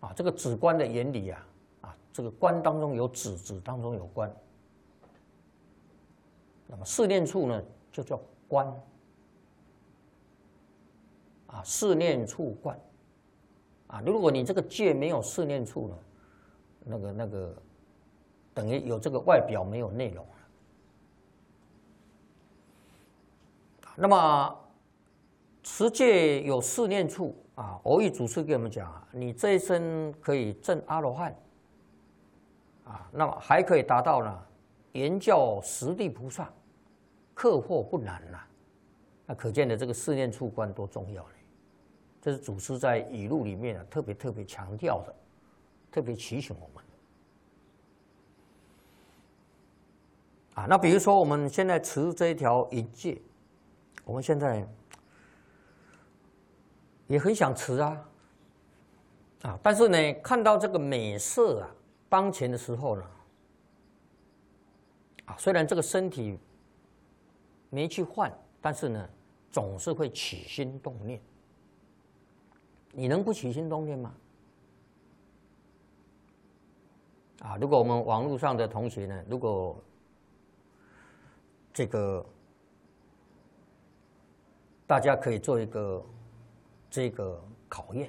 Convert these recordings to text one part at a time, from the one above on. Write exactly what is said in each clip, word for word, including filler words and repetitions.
啊，这个止观的原理啊，啊，这个观当中有止，止当中有观。那么四念处呢，就叫观。啊，四念处观。啊，如果你这个戒没有四念处呢，那个那个，等于有这个外表没有内容了。那么持戒有四念处啊，蕅益祖师给我们讲啊，你这一生可以证阿罗汉，啊，那么还可以达到呢，言教十地菩萨，克获不难呐、啊。那可见的这个四念处观多重要呢？这是祖师在语录里面啊特别特别强调的，特别提醒我们。啊，那比如说我们现在持这一条淫戒，我们现在也很想持啊，啊，但是呢，看到这个美色啊当前的时候呢，啊，虽然这个身体没去换，但是呢，总是会起心动念。你能不起心动念吗？啊，如果我们网络上的同学呢，如果这个大家可以做一个这个考验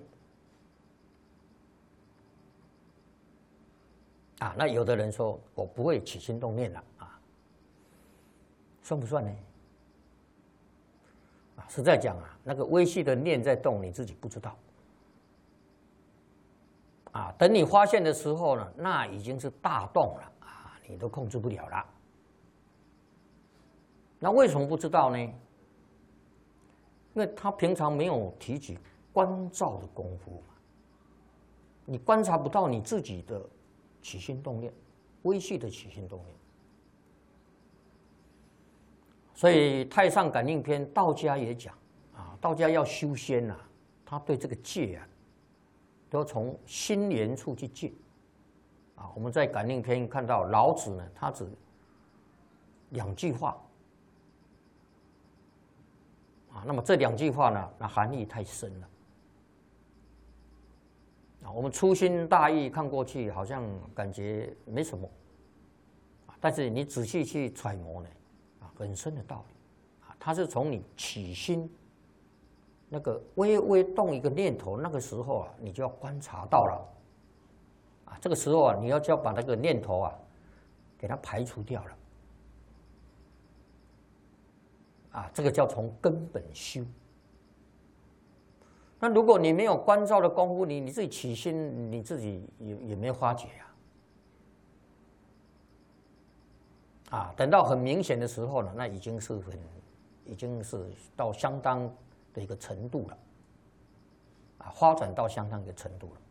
啊，那有的人说我不会起心动念了啊，算不算呢？啊，实在讲啊，那个微细的念在动，你自己不知道。啊，等你发现的时候呢，那已经是大动了啊，你都控制不了了。那为什么不知道呢？因为他平常没有提起观照的功夫嘛，你观察不到你自己的起心动念，微细的起心动念。所以《太上感应篇》道家也讲啊，道家要修仙啊，他对这个戒啊。都从心源处去戒啊！我们在《感应篇》看到老子呢，他只两句话啊，那么这两句话呢，那含义太深了啊。我们粗心大意看过去，好像感觉没什么啊，但是你仔细去揣摩呢，啊，很深的道理啊。它是从你起心。那个微微动一个念头，那个时候啊，你就要观察到了，啊，这个时候啊，你要就要把那个念头啊，给它排除掉了，啊，这个叫从根本修。那如果你没有观照的功夫，你你自己起心，你自己也也没有发觉呀，啊，等到很明显的时候呢，那已经是很，已经是到相当。的一个程度了，啊，发展到相当一个程度了，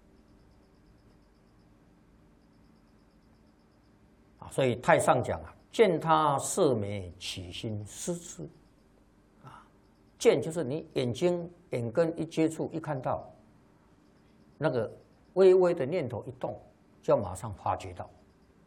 啊，所以太上讲啊，见他色美，起心思之，啊，见就是你眼睛眼根一接触一看到，那个微微的念头一动，就要马上发觉到，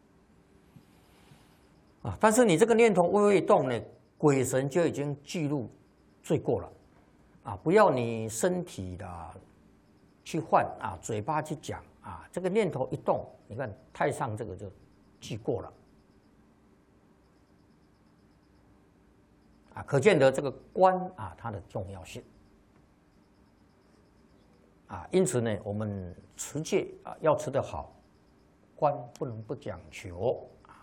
啊，但是你这个念头微微一动呢，鬼神就已经记录罪过了。啊，不要你身体的去换啊，嘴巴去讲啊，这个念头一动，你看太上这个就记过了啊，可见得这个观啊它的重要性啊，因此呢，我们持戒啊要持得好，观不能不讲求啊。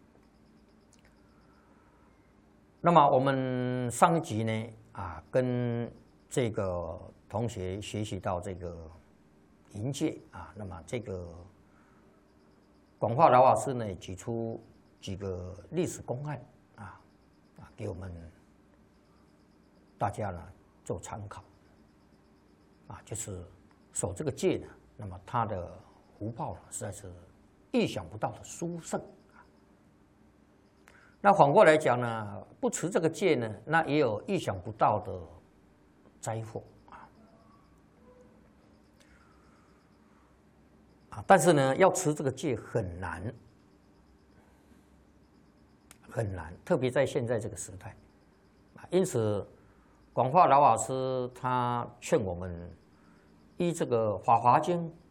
那么我们上一集呢啊跟这个同学学习到这个淫戒啊，那么这个广化老法师呢举出几个历史公案啊啊，给我们大家呢做参考啊，就是守这个戒呢，那么他的福报呢实在是意想不到的殊胜啊。那反过来讲呢，不持这个戒呢，那也有意想不到的灾祸啊！啊，但是呢，要持这个戒很难，很难，特别在现在这个时代啊。因此，广化老法师他劝我们依这个《法华经》